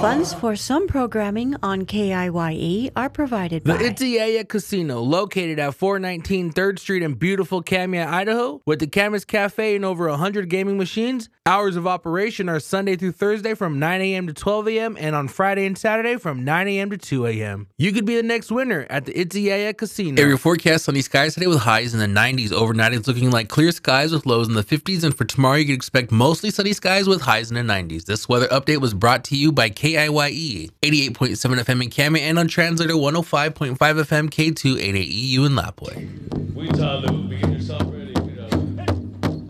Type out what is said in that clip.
Funds for some programming on KIYE are provided by The Itzyaya Casino, located at 419 3rd Street in beautiful Kamia, Idaho, with the Camas Cafe and over 100 gaming machines. Hours of operation are Sunday through Thursday from 9 a.m. to 12 a.m. and on Friday and Saturday from 9 a.m. to 2 a.m. You could be the next winner at the Itzyaya Casino. Area forecast: sunny skies today with highs in the 90s. Overnight it's looking like clear skies with lows in the 50s, and for tomorrow you can expect mostly sunny skies with highs in the 90s. This weather update was brought to you by KIYE 88.7 FM in Kamia and on Translator 105.5 FM K288EU in Lapwai.